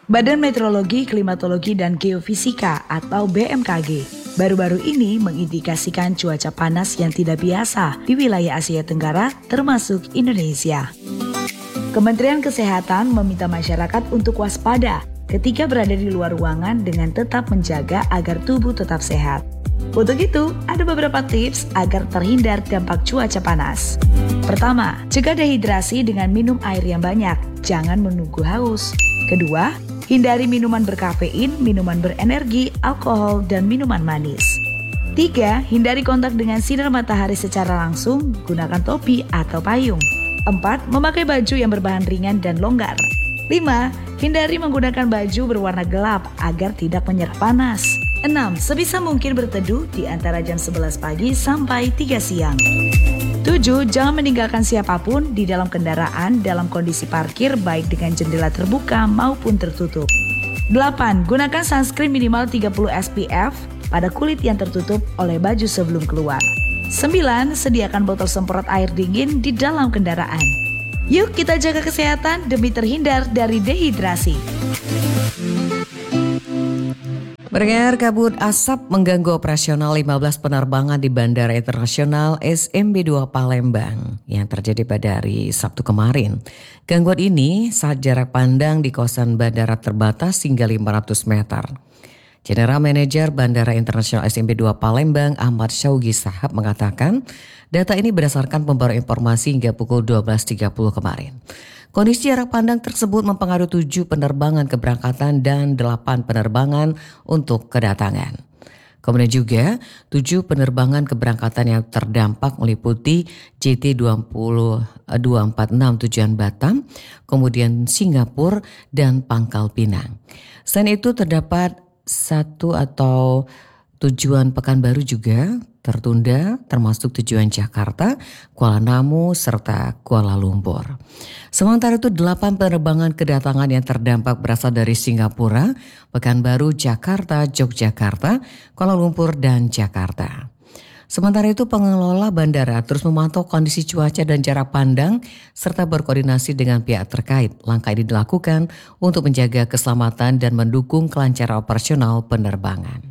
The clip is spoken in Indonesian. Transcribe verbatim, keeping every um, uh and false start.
Badan Meteorologi, Klimatologi, dan Geofisika atau B M K G baru-baru ini mengindikasikan cuaca panas yang tidak biasa di wilayah Asia Tenggara termasuk Indonesia. Kementerian Kesehatan meminta masyarakat untuk waspada ketika berada di luar ruangan dengan tetap menjaga agar tubuh tetap sehat. Untuk itu, ada beberapa tips agar terhindar dampak cuaca panas. Pertama, cegah dehidrasi dengan minum air yang banyak, jangan menunggu haus. Kedua, hindari minuman berkafein, minuman berenergi, alkohol, dan minuman manis. Tiga, hindari kontak dengan sinar matahari secara langsung, gunakan topi atau payung. Empat, memakai baju yang berbahan ringan dan longgar. Lima, hindari menggunakan baju berwarna gelap agar tidak menyerap panas. Enam, sebisa mungkin berteduh di antara jam sebelas pagi sampai tiga siang. Tujuh, jangan meninggalkan siapapun di dalam kendaraan dalam kondisi parkir baik dengan jendela terbuka maupun tertutup. Delapan, gunakan sunscreen minimal tiga puluh S P F pada kulit yang tertutup oleh baju sebelum keluar. Sembilan, sediakan botol semprot air dingin di dalam kendaraan. Yuk kita jaga kesehatan demi terhindar dari dehidrasi. Berdengar kabut asap mengganggu operasional lima belas penerbangan di Bandara Internasional S M B dua Palembang yang terjadi pada hari Sabtu kemarin. Gangguan ini saat jarak pandang di kawasan bandara terbatas hingga lima ratus meter. General Manager Bandara Internasional S M B dua Palembang Ahmad Syaugi Sahab mengatakan data ini berdasarkan pembaruan informasi hingga pukul dua belas tiga puluh kemarin. Kondisi jarak pandang tersebut mempengaruhi tujuh penerbangan keberangkatan dan delapan penerbangan untuk kedatangan. Kemudian juga tujuh penerbangan keberangkatan yang terdampak meliputi J T dua nol dua empat enam tujuan Batam, kemudian Singapura dan Pangkal Pinang. Selain itu terdapat satu atau tujuan Pekanbaru juga tertunda termasuk tujuan Jakarta, Kuala Namu, serta Kuala Lumpur. Sementara itu delapan penerbangan kedatangan yang terdampak berasal dari Singapura, Pekanbaru, Jakarta, Yogyakarta, Kuala Lumpur, dan Jakarta. Sementara itu pengelola bandara terus memantau kondisi cuaca dan jarak pandang serta berkoordinasi dengan pihak terkait. Langkah ini dilakukan untuk menjaga keselamatan dan mendukung kelancaran operasional penerbangan.